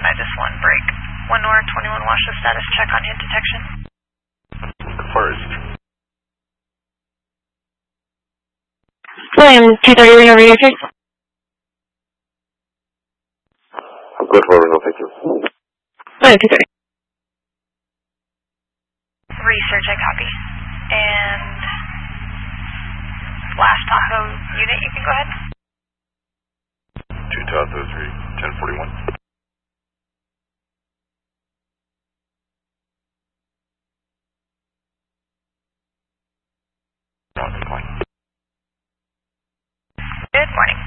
I just want break. 1 North, 21 watch the status check on hit detection. First. William, 230 Reno Radio check. Good for Reno, thank you. William, 230. Research, I copy. And last Tahoe unit, you can go ahead. 2 Tahoe 3, 1041. Good morning.